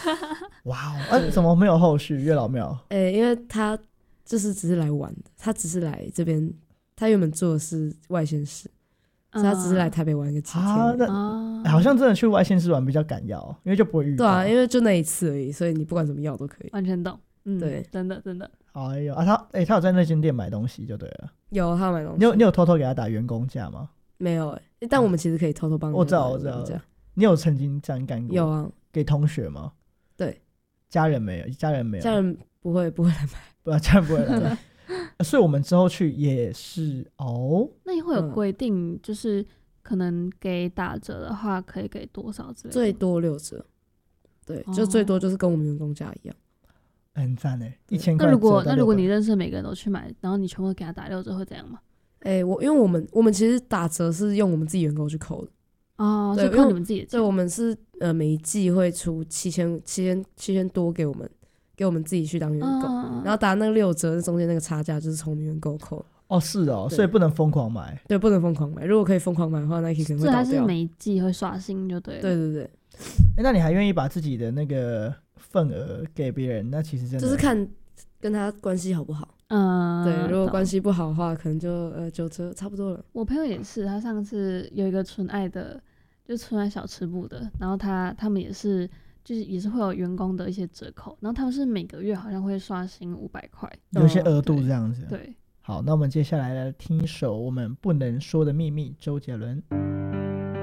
哇哦，怎么没有后续？月老庙因为他就是只是来玩的，他只是来这边，他原本做的是外县市，所以他只是来台北玩个几天而已。 那好像真的去外县市玩比较敢要，因为就不会遇到。 对啊，因为就那一次而已，所以你不管怎么要都可以。 完全懂。 对， 真的真的。 哎呦他有在那间店买东西就对了。 有，他有买东西。 你有偷偷给他打员工价吗？ 没有但我们其实可以偷偷帮你。 我知道。你有曾经这样干过？ 有啊。 给同学吗？ 对。 家人没有。家人不会来买。 不，家人不会来买。所以我们之后去也是那也会有规定，就是可能给打折的话可以给多少之类的？ 最多6折。对，就最多就是跟我们员工价一样。 很赞耶，1000块。 那如果你认识每个人都去买，然后你全部给他打6折，会怎样吗？ 因为我们其实打折是用我们自己员工去扣的。 对，扣你们自己的钱。 对，我们是每一季会出7000多给我们自己去当员工，然后打那个6折，中间那个差价就是从员工扣。 是哦，所以不能疯狂买。 对，不能疯狂买。如果可以疯狂买的话，Nike可能会倒掉。 这还是每一季会刷新就对了。 对。 那你还愿意把自己的那个份额给别人？那其实真的就是看跟他关系好不好。对，如果关系不好的话，可能就9折差不多了。 我朋友也是，他上次有一个纯爱的，就纯爱小吃部的，然后他们也是会有员工的一些折扣，然后他们是每个月好像会刷新500块， 有一些额度这样子。 对。 好，那我们接下来来听一首我们不能说的秘密，周杰伦。